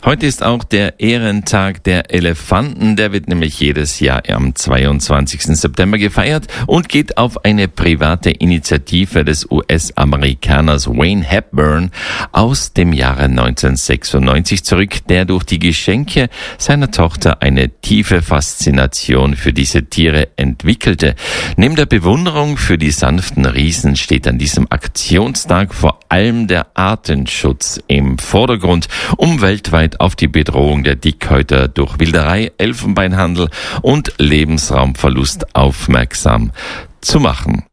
Heute ist auch der Ehrentag der Elefanten. Der wird nämlich jedes Jahr am 22. September gefeiert und geht auf eine private Initiative des US-Amerikaners Wayne Hepburn aus dem Jahre 1996 zurück, der durch die Geschenke seiner Tochter eine tiefe Faszination für diese Tiere entwickelte. Neben der Bewunderung für die sanften Riesen steht an diesem Aktionstag vor allem der Artenschutz im Vordergrund, um weltweit auf die Bedrohung der Dickhäuter durch Wilderei, Elfenbeinhandel und Lebensraumverlust aufmerksam zu machen.